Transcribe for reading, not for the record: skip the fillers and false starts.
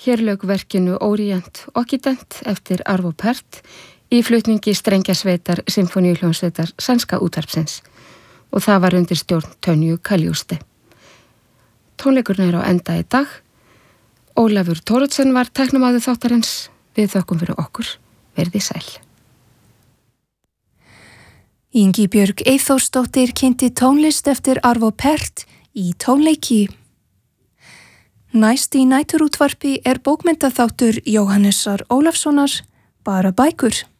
Hér lauk verkinu Orient Occident eftir Arvo Pärt í flutningi strengjasveitar Sinfoníuhljómsveitar sænska útvarpsins og það var undir stjórn Tönju Kaljuste. Tónleikurinn á enda í dag. Ólafur Thoroddsen var tæknimaður þáttarins. Við þökkum fyrir okkur. Verði sæl. Ingibjörg Eyþórsdóttir kynnti tónlist eftir Arvo Pärt í tónleiki. Næst í næturútvarpi bókmenntaþáttur Jóhannesar Ólafssonar, Bara bækur.